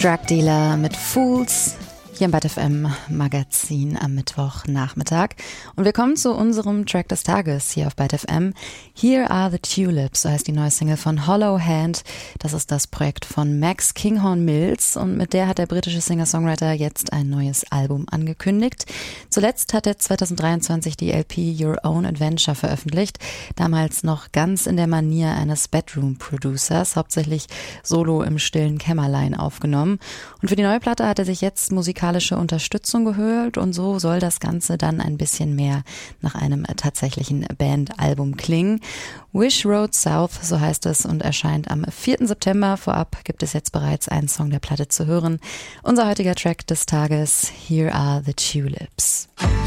Drug Dealer mit Fools hier im Byte FM Magazin am Mittwochnachmittag. Und wir kommen zu unserem Track des Tages hier auf Byte FM. Here Are the Tulips, so heißt die neue Single von Hollow Hand. Das ist das Projekt von Max Kinghorn Mills und mit der hat der britische Singer-Songwriter jetzt ein neues Album angekündigt. Zuletzt hat er 2023 die LP Your Own Adventure veröffentlicht, damals noch ganz in der Manier eines Bedroom-Producers, hauptsächlich solo im stillen Kämmerlein aufgenommen. Und für die neue Platte hat er sich jetzt musikalische Unterstützung geholt und so soll das Ganze dann ein bisschen mehr nach einem tatsächlichen Bandalbum klingen. Wish Road South, so heißt es, und erscheint am 4. September. Vorab gibt es jetzt bereits einen Song der Platte zu hören. Unser heutiger Track des Tages, Here Are the Tulips.